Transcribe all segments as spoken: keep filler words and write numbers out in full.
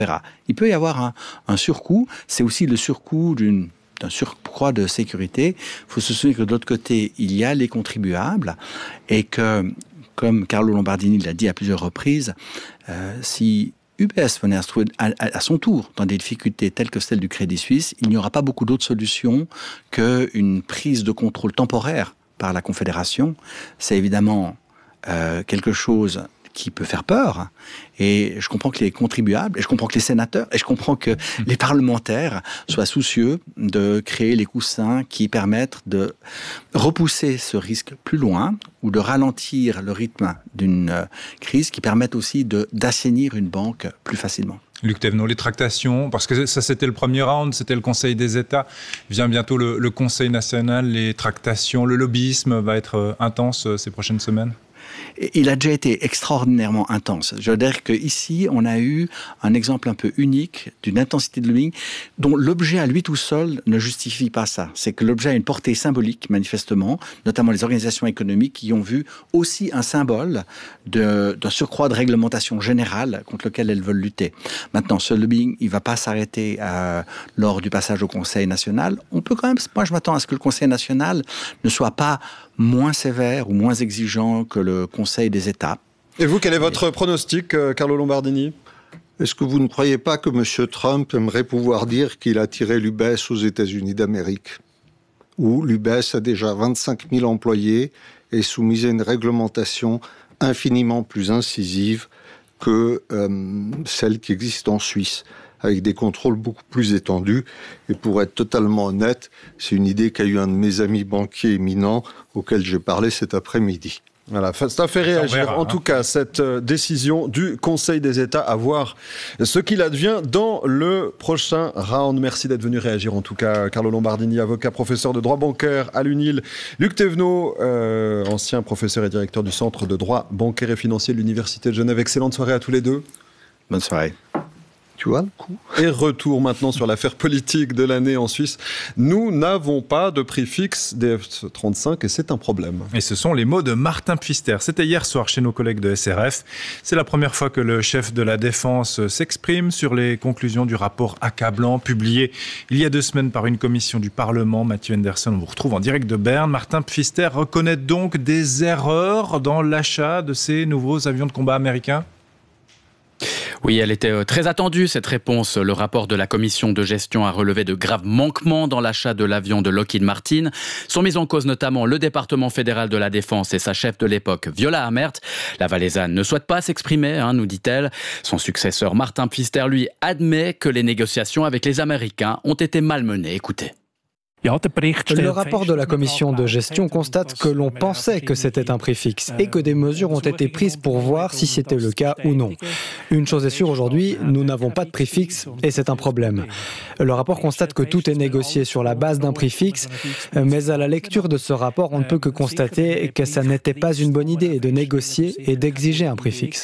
Il peut y avoir un, un surcoût, c'est aussi le surcoût d'une, d'un surcroît de sécurité. Il faut se souvenir que de l'autre côté, il y a les contribuables et que, comme Carlo Lombardini l'a dit à plusieurs reprises, euh, si U B S venait à se trouver à, à, à son tour dans des difficultés telles que celles du Crédit Suisse, il n'y aura pas beaucoup d'autres solutions qu'une prise de contrôle temporaire par la Confédération. C'est évidemment euh, quelque chose qui peut faire peur, et je comprends que les contribuables, et je comprends que les sénateurs, et je comprends que les parlementaires soient soucieux de créer les coussins qui permettent de repousser ce risque plus loin, ou de ralentir le rythme d'une crise, qui permettent aussi de, d'assainir une banque plus facilement. Luc Thévenot, les tractations, parce que ça c'était le premier round, c'était le Conseil des États, vient bientôt le, le Conseil national, les tractations, le lobbyisme va être intense ces prochaines semaines? Il a déjà été extraordinairement intense. Je veux dire qu'ici, on a eu un exemple un peu unique d'une intensité de lobbying dont l'objet à lui tout seul ne justifie pas ça. C'est que l'objet a une portée symbolique, manifestement, notamment les organisations économiques qui ont vu aussi un symbole de, d'un surcroît de réglementation générale contre lequel elles veulent lutter. Maintenant, ce lobbying, il ne va pas s'arrêter euh, lors du passage au Conseil national. On peut quand même, moi je m'attends à ce que le Conseil national ne soit pas moins sévère ou moins exigeant que le Conseil des États. Et vous, quel est votre Et... pronostic, euh, Carlo Lombardini ? Est-ce que vous ne croyez pas que M. Trump aimerait pouvoir dire qu'il a tiré l'U B S aux États-Unis d'Amérique, où l'U B S a déjà vingt-cinq mille employés et est soumise à une réglementation infiniment plus incisive que euh, celle qui existe en Suisse, avec des contrôles beaucoup plus étendus. Et pour être totalement honnête, c'est une idée qu'a eu un de mes amis banquiers éminents auquel j'ai parlé cet après-midi. Voilà, ça fait réagir verra, en hein. tout cas cette décision du Conseil des États, à voir ce qu'il advient dans le prochain round. Merci d'être venu réagir en tout cas, Carlo Lombardini, avocat, professeur de droit bancaire à l'U N I L. Luc Thévenot, euh, ancien professeur et directeur du Centre de droit bancaire et financier de l'Université de Genève. Excellente soirée à tous les deux. Bonne soirée. Tu vois le coup ? Et retour maintenant sur l'affaire politique de l'année en Suisse. Nous n'avons pas de prix fixe des F trente-cinq et c'est un problème. Et ce sont les mots de Martin Pfister. C'était hier soir chez nos collègues de S R F. C'est la première fois que le chef de la Défense s'exprime sur les conclusions du rapport accablant publié il y a deux semaines par une commission du Parlement. Mathieu Henderson, on vous retrouve en direct de Berne. Martin Pfister reconnaît donc des erreurs dans l'achat de ces nouveaux avions de combat américains ? Oui, elle était très attendue, cette réponse. Le rapport de la commission de gestion a relevé de graves manquements dans l'achat de l'avion de Lockheed Martin. Sont mis en cause notamment le département fédéral de la Défense et sa chef de l'époque, Viola Amherd. La Valaisanne ne souhaite pas s'exprimer, hein, nous dit-elle. Son successeur, Martin Pfister, lui, admet que les négociations avec les Américains ont été malmenées. Écoutez. Le rapport de la commission de gestion constate que l'on pensait que c'était un prix fixe et que des mesures ont été prises pour voir si c'était le cas ou non. Une chose est sûre aujourd'hui, nous n'avons pas de prix fixe et c'est un problème. Le rapport constate que tout est négocié sur la base d'un prix fixe, mais à la lecture de ce rapport, on ne peut que constater que ça n'était pas une bonne idée de négocier et d'exiger un prix fixe.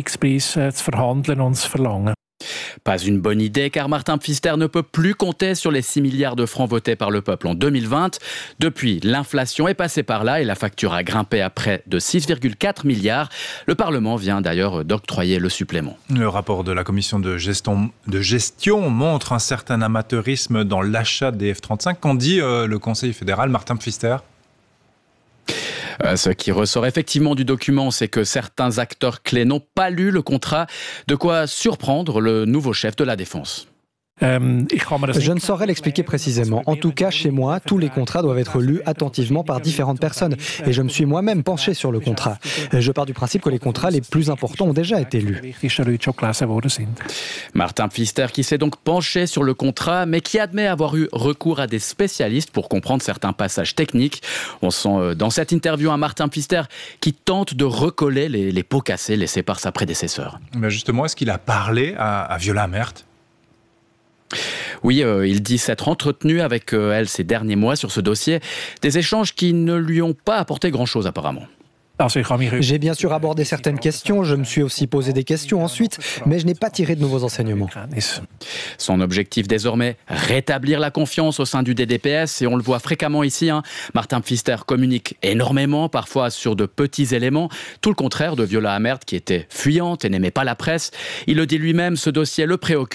Pas une bonne idée car Martin Pfister ne peut plus compter sur les six milliards de francs votés par le peuple en deux mille vingt. Depuis, l'inflation est passée par là et la facture a grimpé à près de six virgule quatre milliards. Le Parlement vient d'ailleurs d'octroyer le supplément. Le rapport de la commission de gestion, de gestion montre un certain amateurisme dans l'achat des F trente-cinq. Qu'en dit euh, le Conseil fédéral, Martin Pfister ? Ce qui ressort effectivement du document, c'est que certains acteurs clés n'ont pas lu le contrat, de quoi surprendre le nouveau chef de la Défense. Je ne saurais l'expliquer précisément. En tout cas, chez moi, tous les contrats doivent être lus attentivement par différentes personnes. Et je me suis moi-même penché sur le contrat. Je pars du principe que les contrats les plus importants ont déjà été lus. Martin Pfister qui s'est donc penché sur le contrat, mais qui admet avoir eu recours à des spécialistes pour comprendre certains passages techniques. On sent dans cette interview un Martin Pfister qui tente de recoller les, les pots cassés laissés par sa prédécesseur. Mais justement, est-ce qu'il a parlé à, à Viola Amherd ? Oui, euh, il dit s'être entretenu avec euh, elle ces derniers mois sur ce dossier. Des échanges qui ne lui ont pas apporté grand-chose apparemment. J'ai bien sûr abordé certaines questions, je me suis aussi posé des questions ensuite, mais je n'ai pas tiré de nouveaux enseignements. Son objectif désormais, rétablir la confiance au sein du D D P S, et on le voit fréquemment ici. Hein. Martin Pfister communique énormément, parfois sur de petits éléments, tout le contraire de Viola Amert qui était fuyante et n'aimait pas la presse. Il le dit lui-même, ce dossier le préoccupe.